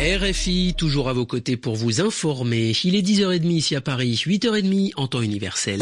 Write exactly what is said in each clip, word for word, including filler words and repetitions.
R F I, toujours à vos côtés pour vous informer. Il est dix heures trente ici à Paris, huit heures trente en temps universel.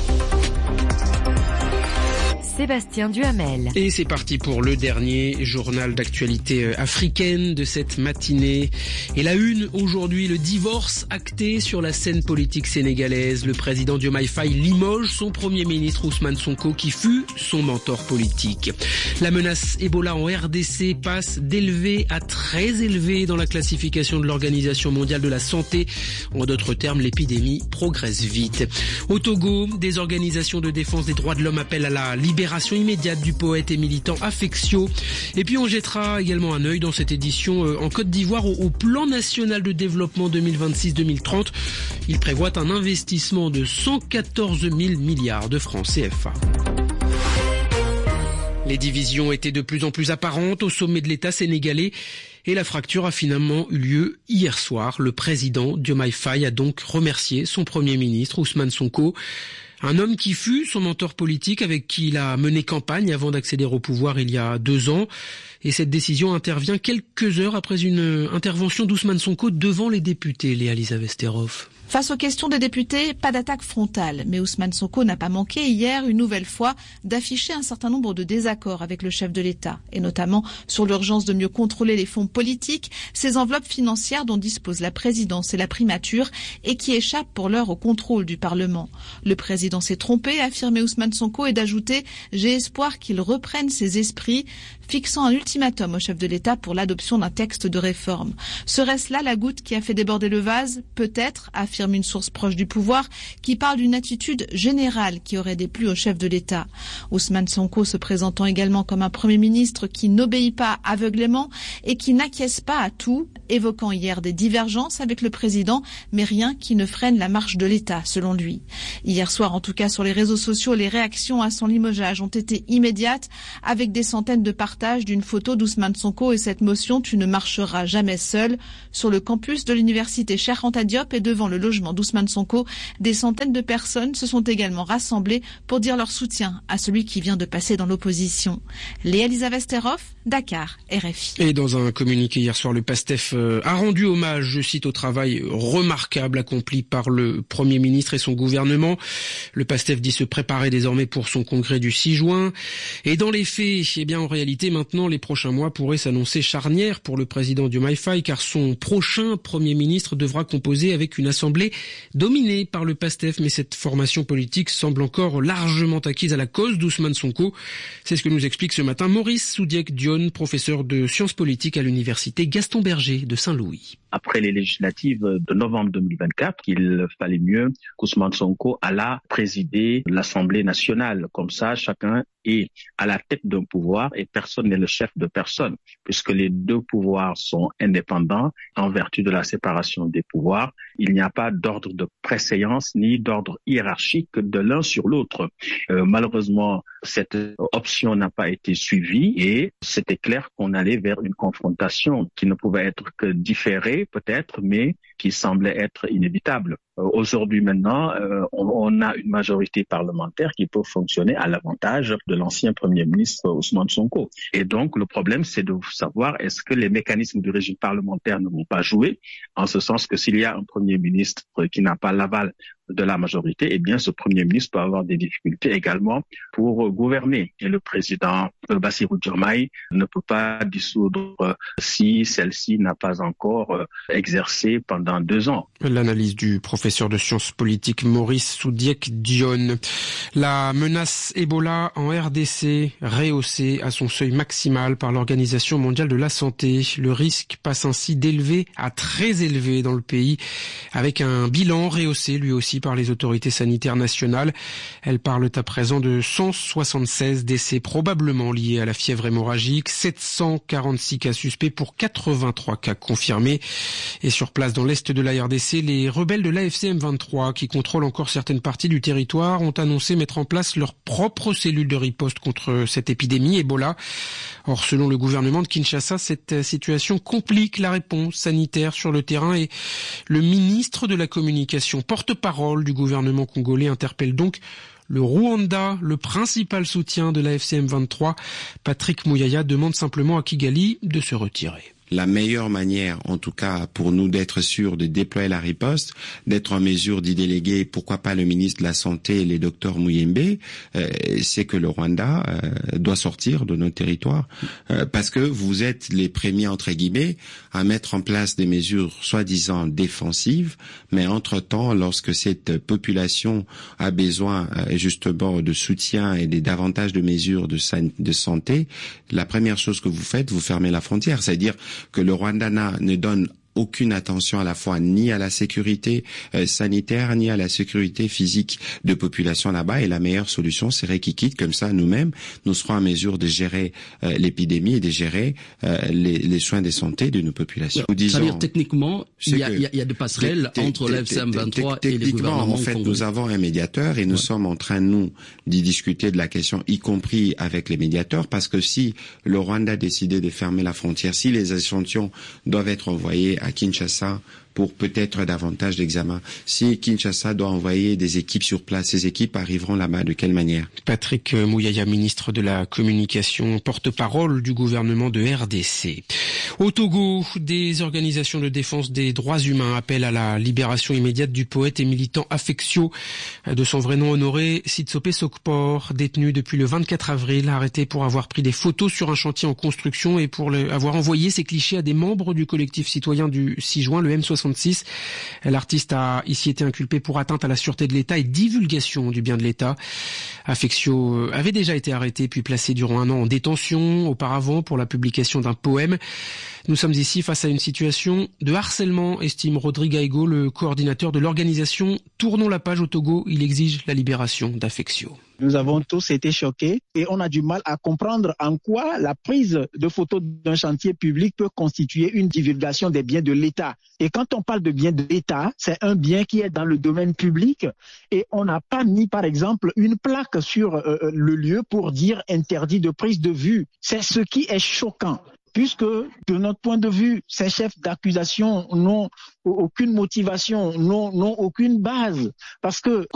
Sébastien Duhamel. Et c'est parti pour le dernier journal d'actualité africaine de cette matinée. Et la une, aujourd'hui, le divorce acté sur la scène politique sénégalaise. Le président Diomaye Faye limoge son premier ministre Ousmane Sonko qui fut son mentor politique. La menace Ebola en R D C passe d'élevé à très élevé dans la classification de l'Organisation mondiale de la santé. En d'autres termes, l'épidémie progresse vite. Au Togo, des organisations de défense des droits de l'homme appellent à la libération immédiate du poète et militant Afexio. Et puis on jettera également un œil dans cette édition en Côte d'Ivoire au, au plan national de développement deux mille vingt-six deux mille trente. Il prévoit un investissement de cent quatorze mille milliards de francs C F A. Les divisions étaient de plus en plus apparentes au sommet de l'État sénégalais et la fracture a finalement eu lieu hier soir. Le président Diomaye Faye a donc remercié son premier ministre Ousmane Sonko. Un homme qui fut son mentor politique avec qui il a mené campagne avant d'accéder au pouvoir il y a deux ans. Et cette décision intervient quelques heures après une intervention d'Ousmane Sonko devant les députés, Léa-Lisa Vesterhoff. Face aux questions des députés, pas d'attaque frontale. Mais Ousmane Sonko n'a pas manqué hier, une nouvelle fois, d'afficher un certain nombre de désaccords avec le chef de l'État. Et notamment sur l'urgence de mieux contrôler les fonds politiques, ces enveloppes financières dont dispose la présidence et la primature et qui échappent pour l'heure au contrôle du Parlement. Le président s'est trompé, a affirmé Ousmane Sonko, et d'ajouter « J'ai espoir qu'il reprenne ses esprits », fixant un ultimatum au chef de l'État pour l'adoption d'un texte de réforme. Serait-ce là la goutte qui a fait déborder le vase ? Peut-être, affirme une source proche du pouvoir, qui parle d'une attitude générale qui aurait déplu au chef de l'État. Ousmane Sonko se présentant également comme un Premier ministre qui n'obéit pas aveuglément et qui n'acquiesce pas à tout, évoquant hier des divergences avec le président, mais rien qui ne freine la marche de l'État, selon lui. Hier soir, en tout cas sur les réseaux sociaux, les réactions à son limogeage ont été immédiates, avec des centaines de partages d'une photo d'Ousmane Sonko et cette motion « Tu ne marcheras jamais seul » sur le campus de l'université Cheikh Anta Diop et devant le logement d'Ousmane Sonko. Des centaines de personnes se sont également rassemblées pour dire leur soutien à celui qui vient de passer dans l'opposition. Léa-Lisa Vesterhoff, Dakar, R F I. Et dans un communiqué hier soir, le PASTEF a rendu hommage, je cite, au travail remarquable accompli par le Premier ministre et son gouvernement. Le PASTEF dit se préparer désormais pour son congrès du six juin. Et dans les faits, eh bien en réalité, maintenant, les prochains mois pourraient s'annoncer charnières pour le président Diomaye Faye, car son prochain Premier ministre devra composer avec une assemblée dominée par le PASTEF. Mais cette formation politique semble encore largement acquise à la cause d'Ousmane Sonko. C'est ce que nous explique ce matin Maurice Soudiek-Dione, professeur de sciences politiques à l'université Gaston Berger de Saint-Louis. Après les législatives de novembre deux mille vingt-quatre, il fallait mieux qu'Ousmane Sonko allât présider l'Assemblée nationale. Comme ça, chacun est à la tête d'un pouvoir et personne n'est le chef de personne, puisque les deux pouvoirs sont indépendants en vertu de la séparation des pouvoirs. Il n'y a pas d'ordre de préséance ni d'ordre hiérarchique de l'un sur l'autre. Euh, malheureusement, cette option n'a pas été suivie et c'était clair qu'on allait vers une confrontation qui ne pouvait être que différée peut-être, mais qui semblait être inévitable. Euh, aujourd'hui maintenant, euh, on, on a une majorité parlementaire qui peut fonctionner à l'avantage de l'ancien Premier ministre Ousmane Sonko. Et donc le problème, c'est de savoir est-ce que les mécanismes du régime parlementaire ne vont pas jouer, en ce sens que s'il y a un Premier ministre qui n'a pas l'aval de la majorité, eh bien ce Premier ministre peut avoir des difficultés également pour gouverner. Et le président euh, Bassirou Diomaye ne peut pas dissoudre euh, si celle-ci n'a pas encore euh, exercé pendant deux ans. L'analyse du professeur de sciences politiques Maurice Soudiek-Dione. La menace Ebola en R D C rehaussée à son seuil maximal par l'Organisation mondiale de la santé. Le risque passe ainsi d'élevé à très élevé dans le pays, avec un bilan rehaussé lui aussi par les autorités sanitaires nationales. Elles parlent à présent de cent soixante-seize décès probablement liés à la fièvre hémorragique, sept cent quarante-six cas suspects pour quatre-vingt-trois cas confirmés. Et sur place dans l'est de la R D C, les rebelles de l'A F C M vingt-trois, qui contrôlent encore certaines parties du territoire, ont annoncé mettre en place leur propre cellule de riposte contre cette épidémie Ebola. Or, selon le gouvernement de Kinshasa, cette situation complique la réponse sanitaire sur le terrain et le ministre de la Communication, porte-parole du gouvernement congolais, interpelle donc le Rwanda, le principal soutien de l'A F C M vingt-trois. Patrick Mouyaya demande simplement à Kigali de se retirer. la meilleure manière, en tout cas pour nous, d'être sûrs de déployer la riposte, d'être en mesure d'y déléguer, pourquoi pas le ministre de la Santé et les docteurs Muyembe, euh, c'est que le Rwanda euh, doit sortir de nos territoires, euh, parce que vous êtes les premiers, entre guillemets, à mettre en place des mesures soi-disant défensives, mais entre-temps, lorsque cette population a besoin euh, justement de soutien et de davantage de mesures de, san- de santé, la première chose que vous faites, vous fermez la frontière, c'est-à-dire que le Rwanda ne donne aucune attention à la fois ni à la sécurité euh, sanitaire ni à la sécurité physique de population là-bas, et la meilleure solution serait qu'ils quittent, comme ça nous-mêmes nous serons en mesure de gérer euh, l'épidémie et de gérer euh, les, les soins de santé de nos populations. Nous disons, c'est-à-dire techniquement il y, a, il y a des passerelles t- entre l'F C M vingt-trois et les gouvernements en fait congolais. Nous avons un médiateur et nous ouais. sommes en train nous d'y discuter de la question, y compris avec les médiateurs, parce que si le Rwanda décidait de fermer la frontière, si les échantillons doivent être envoyés à Kinshasa pour peut-être davantage d'examens, si Kinshasa doit envoyer des équipes sur place, ces équipes arriveront là-bas de quelle manière? Patrick Mouyaya, ministre de la Communication, porte-parole du gouvernement de R D C. Au Togo, des organisations de défense des droits humains appellent à la libération immédiate du poète et militant Affectio, de son vrai nom honoré, Sitsope Sokpor, détenu depuis le vingt-quatre avril, arrêté pour avoir pris des photos sur un chantier en construction et pour le, avoir envoyé ses clichés à des membres du collectif citoyen du six juin, le M soixante-six. L'artiste a ici été inculpé pour atteinte à la sûreté de l'État et divulgation du bien de l'État. Affectio avait déjà été arrêté puis placé durant un an en détention auparavant pour la publication d'un poème. Nous sommes ici face à une situation de harcèlement, estime Rodrigue Aigo, le coordinateur de l'organisation Tournons la page au Togo. Il exige la libération d'Affectio. Nous avons tous été choqués et on a du mal à comprendre en quoi la prise de photos d'un chantier public peut constituer une divulgation des biens de l'État. Et quand on parle de biens de l'État, c'est un bien qui est dans le domaine public et on n'a pas mis, par exemple, une plaque sur euh, le lieu pour dire interdit de prise de vue. C'est ce qui est choquant. Puisque, de notre point de vue, ces chefs d'accusation n'ont aucune motivation, n'ont, n'ont aucune base. Parce que